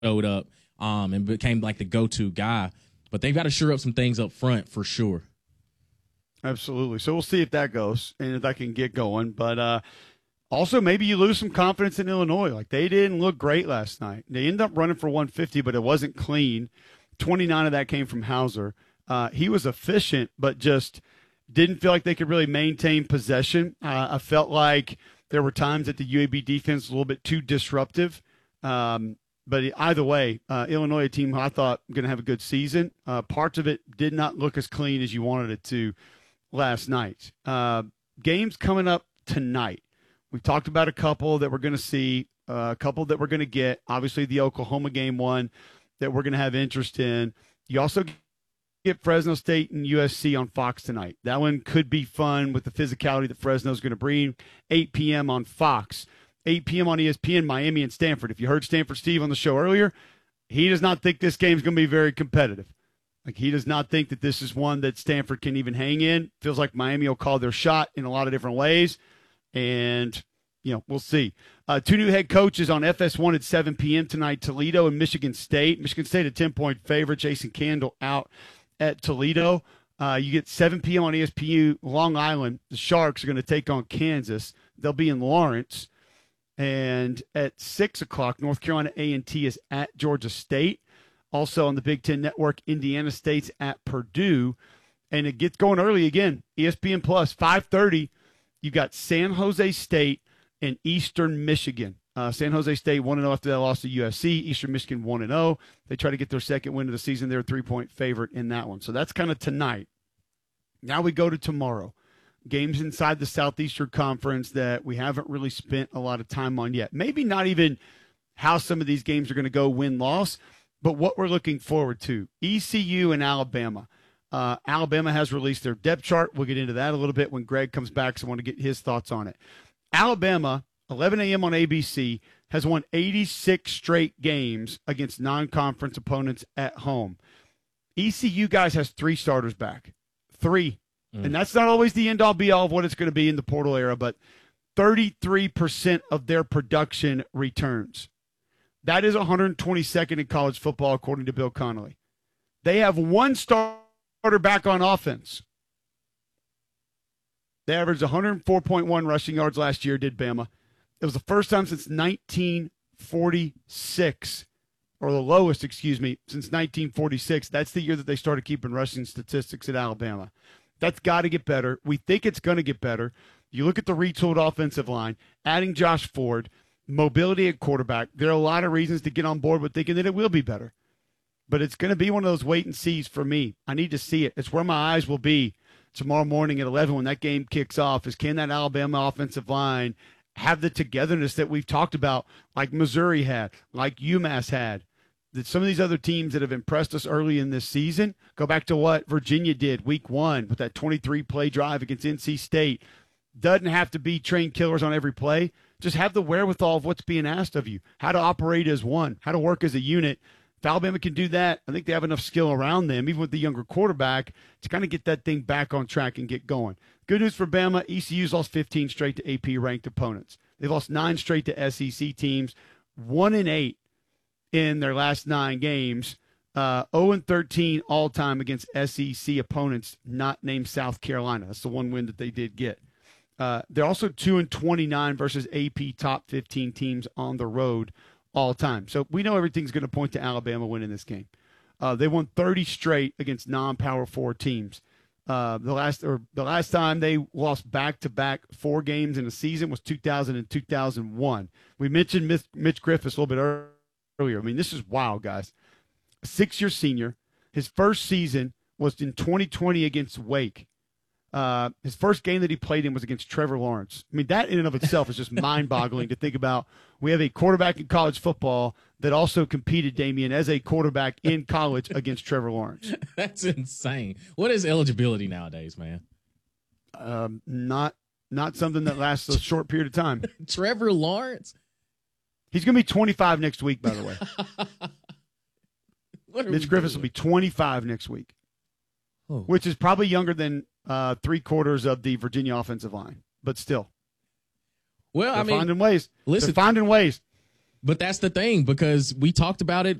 showed up and became like the go-to guy. But they've got to shore up some things up front for sure. Absolutely. So we'll see if that goes and if that can get going. But also maybe you lose some confidence in Illinois. Like they didn't look great last night. They ended up running for 150, but it wasn't clean. 29 of that came from Hauser. He was efficient, but just didn't feel like they could really maintain possession. I felt like there were times that the UAB defense was a little bit too disruptive. But either way, Illinois, a team who I thought going to have a good season. Parts of it did not look as clean as you wanted it to last night. Games coming up tonight. We talked about a couple that we're going to see, a couple that we're going to get. Obviously, the Oklahoma game one that we're going to have interest in. You also get Fresno State and USC on Fox tonight. That one could be fun with the physicality that Fresno's going to bring. 8 p.m. on Fox. 8 p.m. on ESPN, Miami and Stanford. If you heard Stanford Steve on the show earlier, he does not think this game's going to be very competitive. Like, he does not think that this is one that Stanford can even hang in. Feels like Miami will call their shot in a lot of different ways. And, we'll see. Two new head coaches on FS1 at 7 p.m. tonight, Toledo and Michigan State. Michigan State a 10-point favorite. Jason Candle out at Toledo. You get 7 p.m. on ESPN, Long Island. The Sharks are going to take on Kansas. They'll be in Lawrence. And at 6 o'clock, North Carolina A&T is at Georgia State. Also on the Big Ten Network, Indiana State's at Purdue. And it gets going early again. ESPN Plus, 5:30. You've got San Jose State and Eastern Michigan. San Jose State 1-0 after they lost to USC. Eastern Michigan 1-0. They try to get their second win of the season. They're a 3-point favorite in that one. So that's kind of tonight. Now we go to tomorrow. Games inside the Southeastern Conference that we haven't really spent a lot of time on yet. Maybe not even how some of these games are going to go win-loss, but what we're looking forward to. ECU and Alabama. Alabama has released their depth chart. We'll get into that a little bit when Greg comes back, so I want to get his thoughts on it. Alabama, 11 a.m. on ABC, has won 86 straight games against non-conference opponents at home. ECU, guys, has 3 starters back. 3. And that's not always the end-all, be-all of what it's going to be in the portal era, but 33% of their production returns. That is 122nd in college football, according to Bill Connolly. They have 1 starter back on offense. They averaged 104.1 rushing yards last year, did Bama. It was the first time since 1946, or the lowest, since 1946. That's the year that they started keeping rushing statistics at Alabama. That's got to get better. We think it's going to get better. You look at the retooled offensive line, adding Josh Ford, mobility at quarterback. There are a lot of reasons to get on board with thinking that it will be better. But it's going to be one of those wait and sees for me. I need to see it. It's where my eyes will be tomorrow morning at 11 when that game kicks off, is can that Alabama offensive line have the togetherness that we've talked about, like Missouri had, like UMass had. That some of these other teams that have impressed us early in this season, go back to what Virginia did week 1 with that 23-play drive against NC State. Doesn't have to be trained killers on every play. Just have the wherewithal of what's being asked of you, how to operate as one, how to work as a unit. If Alabama can do that, I think they have enough skill around them, even with the younger quarterback, to kind of get that thing back on track and get going. Good news for Bama, ECU's lost 15 straight to AP-ranked opponents. They've lost 9 straight to SEC teams, 1-8 in their last 9 games, 0-13 all-time against SEC opponents not named South Carolina. That's the one win that they did get. They're also 2-29 versus AP top 15 teams on the road all-time. So we know everything's going to point to Alabama winning this game. They won 30 straight against non-Power 4 teams. The last time they lost back-to-back 4 games in a season was 2000 and 2001. We mentioned Mitch Griffiths a little bit earlier. I mean, this is wild, guys. A 6-year senior. His first season was in 2020 against Wake. His first game that he played in was against Trevor Lawrence. I mean, that in and of itself is just mind-boggling to think about. We have a quarterback in college football that also competed, Damian, as a quarterback in college against Trevor Lawrence. That's insane. What is eligibility nowadays, man? Not something that lasts a short period of time. Trevor Lawrence? He's going to be 25 next week, by the way. Mitch Griffiths will be 25 next week, which is probably younger than 3/4 of the Virginia offensive line, but still. Well, They're finding ways. Listen, They're finding ways. But that's the thing, because we talked about it